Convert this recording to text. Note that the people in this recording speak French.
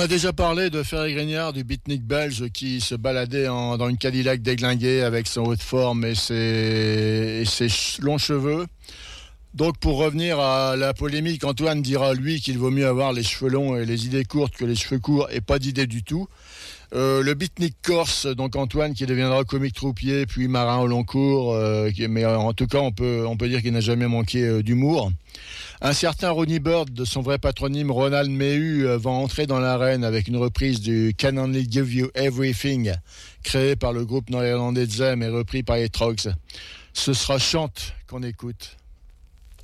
a déjà parlé de Ferry Grignard, du beatnik belge qui se baladait dans une Cadillac déglinguée avec son haut de forme et ses longs cheveux. Donc pour revenir à la polémique, Antoine dira lui qu'il vaut mieux avoir les cheveux longs et les idées courtes que les cheveux courts et pas d'idées du tout. Le beatnik corse, donc Antoine, qui deviendra comique troupier puis marin au long cours, mais en tout cas on peut dire qu'il n'a jamais manqué d'humour. Un certain Ronnie Bird, de son vrai patronyme Ronald Mehu, va entrer dans l'arène avec une reprise du Can Only Give You Everything, créé par le groupe néerlandais Zem et repris par les Trogs. Ce sera Chante qu'on écoute.